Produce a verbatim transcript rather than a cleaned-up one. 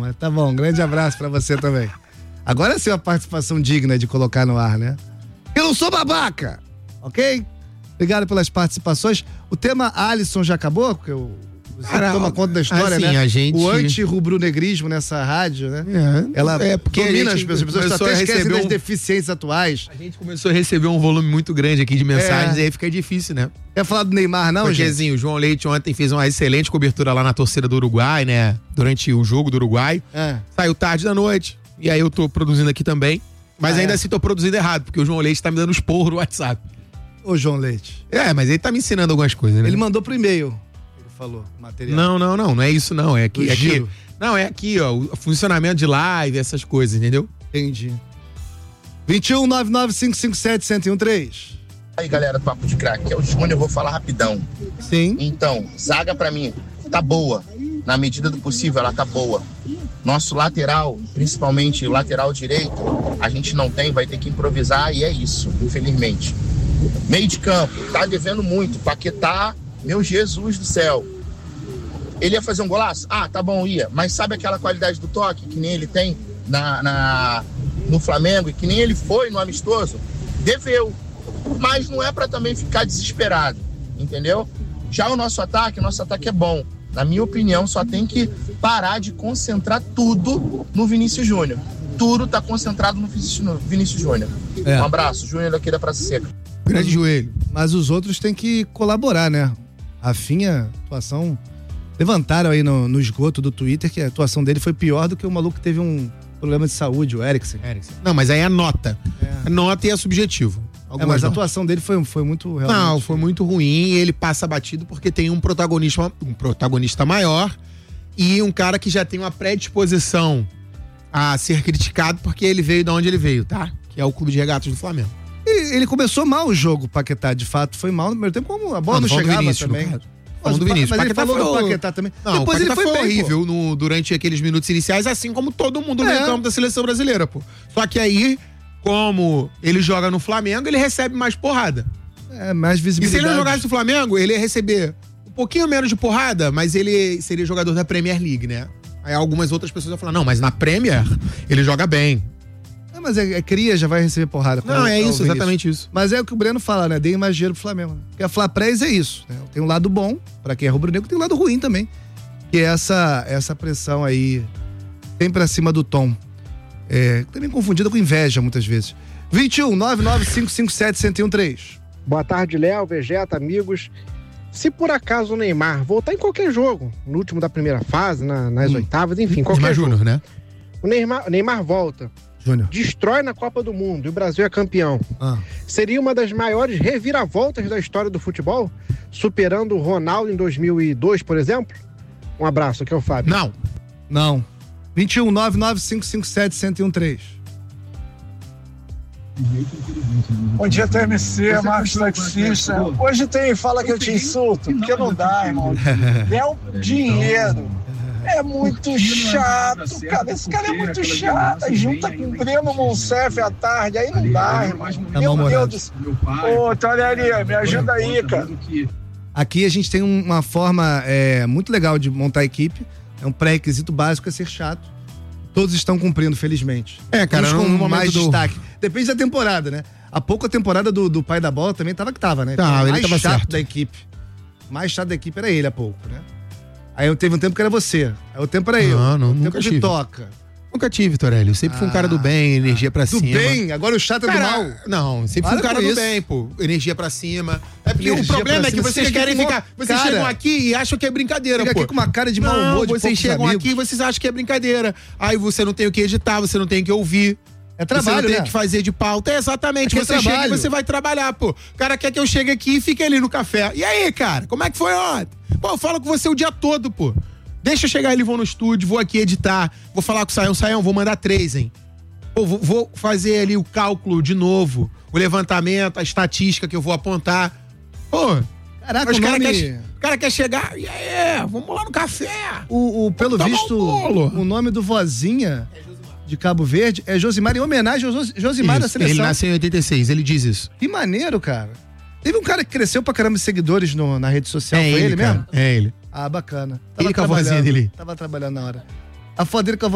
mas tá bom. Um grande abraço pra você também. Agora sim, uma participação digna de colocar no ar, né? Eu não sou babaca, ok? Obrigado pelas participações. O tema Alisson já acabou? Porque eu... Você Cara, toma conta da história, assim, né? A gente... O anti-rubro-negrismo nessa rádio, né? É, Ela é porque domina a as gente pessoas. As pessoas até esquecem das um... deficiências atuais. A gente começou a receber um volume muito grande aqui de mensagens, é. E aí fica difícil, né? Quer falar do Neymar, não, porque, gente? Assim, o João Leite ontem fez uma excelente cobertura lá na torcida do Uruguai, né? Durante o jogo do Uruguai. É. Saiu tarde da noite. E aí eu tô produzindo aqui também. Mas ah, ainda é. assim tô produzindo errado, porque o João Leite tá me dando esporro no WhatsApp. Ô, João Leite. É, mas ele tá me ensinando algumas coisas, né? Ele mandou pro e-mail. Falou, material. Não, não, não, não é isso não, é aqui, é aqui. Não, é aqui, ó, o funcionamento de live, essas coisas, entendeu? Entendi. vinte e um, nove nove cinco cinco sete, um zero um três. Aí, galera do Papo de Crack, é o Júnior, eu vou falar rapidão. Sim. Então, zaga pra mim tá boa, na medida do possível ela tá boa. Nosso lateral, principalmente lateral direito, a gente não tem, vai ter que improvisar e é isso, infelizmente. Meio de campo, tá devendo muito, Paquetá. Meu Jesus do céu. Ele ia fazer um golaço? Ah, tá bom, ia. Mas sabe aquela qualidade do toque que nem ele tem na, na, no Flamengo e que nem ele foi no amistoso? Deveu. Mas não é pra também ficar desesperado, entendeu? Já o nosso ataque, o nosso ataque é bom. Na minha opinião, só tem que parar de concentrar tudo no Vinícius Júnior. Tudo tá concentrado no Vinícius Júnior. É. Um abraço, Júnior aqui da Praça Seca. Grande joelho. Mas os outros têm que colaborar, né? Rafinha, atuação... Levantaram aí no, no esgoto do Twitter que a atuação dele foi pior do que o maluco que teve um problema de saúde, o Eriksen. Eriksen. Não, mas aí é nota. É. Nota e é subjetivo. É, mas a atuação dele foi, foi muito... Realmente... Não, foi muito ruim. Ele passa batido porque tem um protagonista, um protagonista maior e um cara que já tem uma predisposição a ser criticado porque ele veio de onde ele veio, tá? Que é o Clube de Regatas do Flamengo. E ele começou mal o jogo, Paquetá, de fato, foi mal no primeiro tempo, como a bola não, não chegava Vinícius, também. Mas, do Vinícius. mas ele falou foi do Paquetá também. Não, depois ele foi, foi bem, horrível no, durante aqueles minutos iniciais, assim como todo mundo no é. campo da seleção brasileira, pô. Só que aí, como ele joga no Flamengo, ele recebe mais porrada. É, mais visibilidade. E se ele jogasse no Flamengo, ele ia receber um pouquinho menos de porrada, mas ele seria jogador da Premier League, né? Aí algumas outras pessoas vão falar, não, mas na Premier ele joga bem. É, mas é, é cria, já vai receber porrada. Não, é isso, exatamente isso. Mas é o que o Breno fala, né? Dei mais dinheiro pro Flamengo. Né? Porque a Flaprés é isso, né? Tem um lado bom, pra quem é rubro-negro, tem um lado ruim também. Que é essa, essa pressão aí, sempre acima do tom. É, também confundida com inveja, muitas vezes. vinte e um, nove nove cinco cinco sete, um zero um três. Boa tarde, Léo, Vegeta, amigos. Se por acaso o Neymar voltar em qualquer jogo, no último da primeira fase, na, nas hum. oitavas, enfim, qualquer Neymar jogo. Júnior, né? O Neymar, o Neymar volta. Júnior. Destrói na Copa do Mundo e o Brasil é campeão. Ah. Seria uma das maiores reviravoltas da história do futebol, superando o Ronaldo em dois mil e dois, por exemplo? Um abraço, aqui é o Fábio. Não. Não. vinte e um, nove nove cinco cinco sete, um zero um três. Bom dia, T M C, Marcos Taxista. Hoje tem Fala Que Eu Te Insulto, porque não dá, irmão. É o dinheiro. É muito chato, cara. Esse cara é muito chato. Aí junta com o Breno Monsef à tarde, aí não dá, irmão. Meu Deus do céu. Ô, Toreria, me ajuda aí, cara. Aqui a gente tem uma forma é, muito legal de montar a equipe. É um pré-requisito básico, é ser chato. Todos estão cumprindo, felizmente. É, cara, com no mais do... destaque. Depende da temporada, né? Há pouco a temporada do, do pai da bola também tava que tava, né? Tá, o ele mais tava chato certo. da equipe. O mais chato da equipe era ele há pouco, né? Aí eu teve um tempo que era você. Aí o tempo era eu. Não, não, o nunca tempo tive. de toca. Nunca tive, Torelli. Eu sempre ah, fui um cara do bem, energia pra do cima. Do bem? Agora o chato é do mal? Não, sempre Para fui um cara do isso. bem, pô. Energia pra cima. É porque energia o problema é que vocês querem uma... ficar... Vocês cara, chegam aqui e acham que é brincadeira, fica pô. aqui com uma cara de mau humor, não, de vocês chegam amigos. aqui e vocês acham que é brincadeira. Aí você não tem o que editar, você não tem o que ouvir. É trabalho, você não tem né? o que fazer de pauta. É exatamente. Aqui você é chega trabalho. e você vai trabalhar, pô. O cara quer que eu chegue aqui e fique ali no café. E aí, cara? Como é que foi ontem? Pô, eu falo com você o dia todo, pô. Deixa eu chegar ali, vou no estúdio, vou aqui editar, vou falar com o Saião. Saião, vou mandar três, hein? Pô, vou, vou fazer ali o cálculo de novo, o levantamento, a estatística que eu vou apontar. Pô, caraca, o o cara, nome... quer, o cara quer chegar, e aí, vamos lá no café. O, o, pelo visto, um o nome do vozinha de Cabo Verde é Josimar, em homenagem ao Jos, Josimar da seleção. Ele nasceu em oitenta e seis, ele diz isso. Que maneiro, cara. Teve um cara que cresceu pra caramba de seguidores no, na rede social, é foi ele, ele cara, mesmo? É ele. Ah, bacana. Tava Ele com a vozinha dele. Tava trabalhando na hora. A foto dele com a